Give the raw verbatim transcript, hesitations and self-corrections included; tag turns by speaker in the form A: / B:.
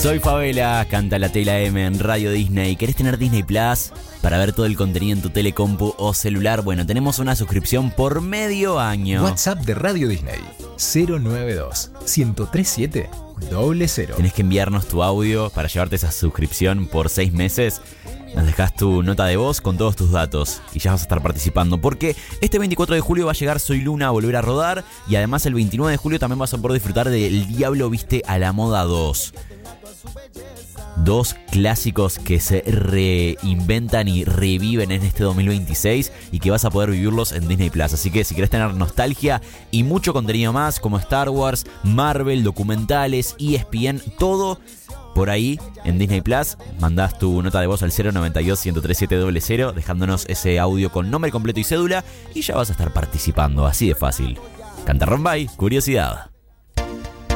A: Soy Favela, canta la Tela M en Radio Disney. ¿Querés tener Disney Plus para ver todo el contenido en tu telecompu o celular? Bueno, tenemos una suscripción por medio año.
B: WhatsApp de Radio Disney cero nueve dos, uno tres siete, cero cero.
A: Tenés que enviarnos tu audio para llevarte esa suscripción por seis meses. Nos dejás tu nota de voz con todos tus datos y ya vas a estar participando, porque este veinticuatro de julio va a llegar Soy Luna a volver a rodar, y además el veintinueve de julio también vas a poder disfrutar de El Diablo Viste a la Moda dos. Dos clásicos que se reinventan y reviven en este dos mil veintiséis y que vas a poder vivirlos en Disney Plus. Así que si querés tener nostalgia y mucho contenido más como Star Wars, Marvel, documentales, E S P N, todo por ahí en Disney Plus, mandás tu nota de voz al cero noventa y dos, uno tres siete, cero cero, dejándonos ese audio con nombre completo y cédula, y ya vas a estar participando, así de fácil. Canta Rombay, curiosidad.